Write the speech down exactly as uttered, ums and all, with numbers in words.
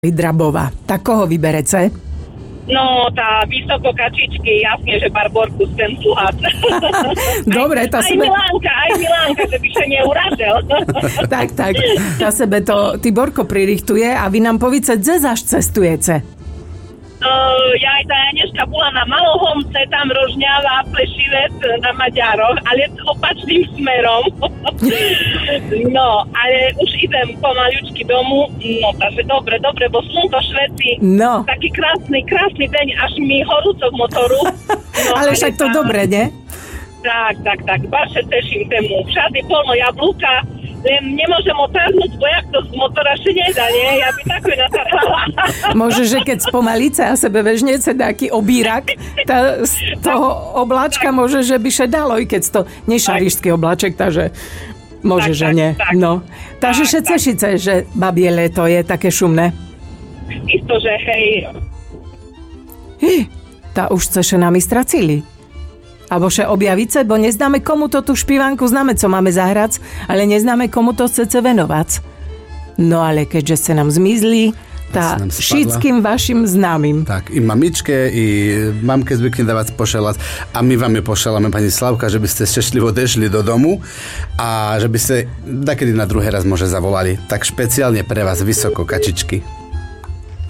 Drabová. Tak koho vyberece? No, tá vysoko kačičky, jasne, že Barborku chcem sluhať. Dobre, tá aj, sebe... Aj Milánka, aj Milánka, že by sa neurazil. tak, tak. Tá sebe to Tiborko pririchtuje a vy nám povíce, kde zaš cestujete? Uh, ja aj tá Janeška bola na Malohomce, tam rožňáva plešivec na Maďaroch, ale opačným smerom. No, ale už idem pomaľučky domu. No, takže dobre, dobre, bo slnko šveci. No. Taký krásny, krásny deň, až mi horúco v motoru. No, ale však to tam... dobre, nie? Tak, tak, tak, baš sa teším tému. Všade polno jablúka, len nemôžem otáhnuť, bo jak to z motora še nedá, nie? Ja by takové natáhala. Môže, že keď spomalíce a sebe vežnece taký obírak, tá, z toho obláčka môže, že by še dalo, i keď to nešarišský obláček, takže môže, tak, že tak, nie. Tak, no. Takže še cešice, že babie leto je také šumné. Isto, že hej. Hi, tá už ceše nami stracili. Abo še objavice, bo neznáme, komu to tú špivánku známe, co máme zahrať, ale neznáme, komu to chcete venovať. No ale keďže ste nám zmizli, tá všetkým vašim známym. Tak, i mamičke, i mamke zvykne dávať pošelať a my vám je pošeláme, pani Slavka, že by ste šťastlivo dešli do domu a že by ste takedy na druhý raz môže zavolali. Tak špeciálne pre vás vysoko kačičky.